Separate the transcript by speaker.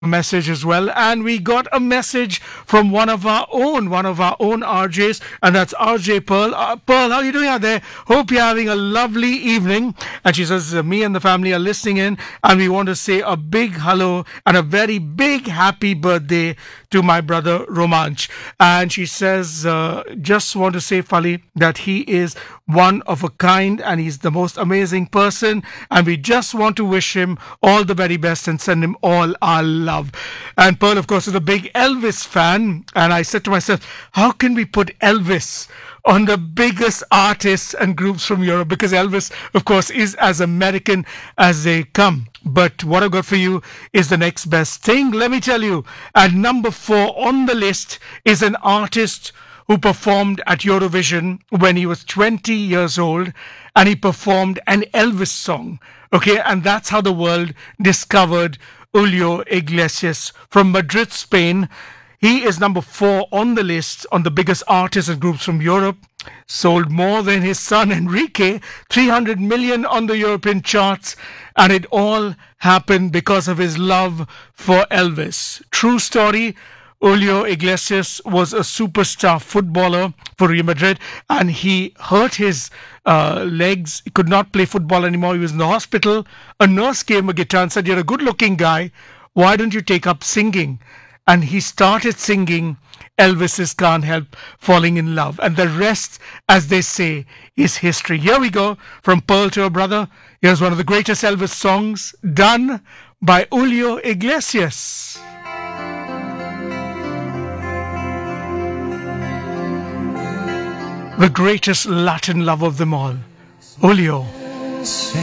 Speaker 1: message as well, and we got a message from one of our own RJs, and that's RJ Pearl. Pearl, how are you doing out there? Hope you're having a lovely evening. And she says, me and the family are listening in, and we want to say a big hello and a very big happy birthday to my brother Romanch. And she says, just want to say, Fali, that he is one of a kind and he's the most amazing person, and we just want to wish him all the very best and send him all our love. And Pearl, of course, is a big Elvis fan, and I said to myself, how can we put Elvis on the biggest artists and groups from Europe, because Elvis, of course, is as American as they come. But what I've got for you is the next best thing. Let me tell you, at number 4 on the list is an artist who performed at Eurovision when he was 20 years old, and he performed an Elvis song. Okay, and that's how the world discovered Julio Iglesias from Madrid, Spain. He is number 4 on the list on the biggest artists and groups from Europe. Sold more than his son Enrique, 300 million on the European charts, and it all happened because of his love for Elvis. True story. Julio Iglesias was a superstar footballer for Real Madrid, and he hurt his legs. He could not play football anymore. He was in the hospital. A nurse gave him a guitar and said, "You're a good-looking guy. Why don't you take up singing?" And he started singing Elvis's Can't Help Falling in Love. And the rest, as they say, is history. Here we go, from Pearl to her brother. Here's one of the greatest Elvis songs done by Julio Iglesias. The greatest Latin love of them all, Julio.